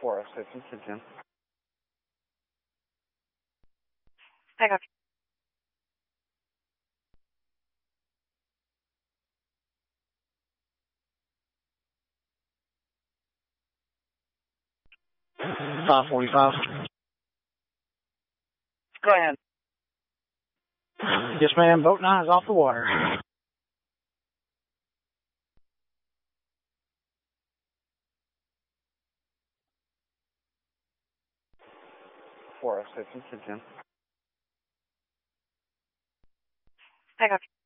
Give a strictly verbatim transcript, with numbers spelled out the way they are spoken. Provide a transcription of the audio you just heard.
four oh six, this is Jim. I got five forty-five. Go ahead. Yes, ma'am. Boat nine is off the water. four oh six, this is Jim. I got